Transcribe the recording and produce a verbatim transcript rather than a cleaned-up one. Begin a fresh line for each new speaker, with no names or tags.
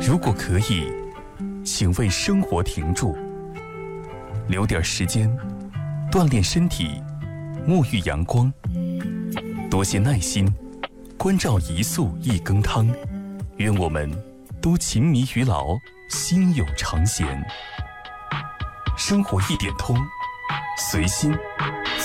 如果可以，请为生活停住，留点时间锻炼身体，沐浴阳光，多些耐心关照一素一羹汤。愿我们都勤弥于劳，心有常闲。生活一点通，随心